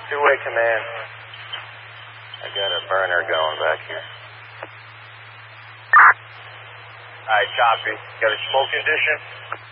Two-way command. I got a burner going back here. All right, copy. Got a smoke condition?